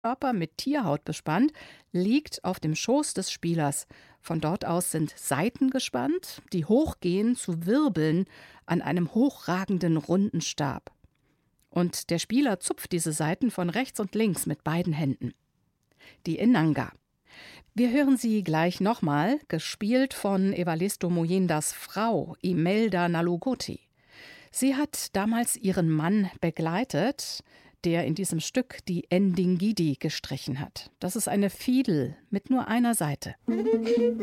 Körper mit Tierhaut bespannt, liegt auf dem Schoß des Spielers. Von dort aus sind Saiten gespannt, die hochgehen zu Wirbeln an einem hochragenden runden Stab. Und der Spieler zupft diese Saiten von rechts und links mit beiden Händen. Die Inanga. Wir hören sie gleich nochmal, gespielt von Evaristo Moyendas Frau Imelda Nalugoti. Sie hat damals ihren Mann begleitet, der in diesem Stück die Ndingidi gestrichen hat. Das ist eine Fiedel mit nur einer Saite.